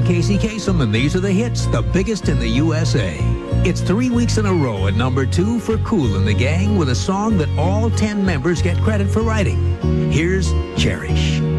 Casey Kasem, and these are the hits, the biggest in the USA. It's 3 weeks in a row at number 2 for Kool and the Gang with a song that all 10 members get credit for writing. Here's Cherish.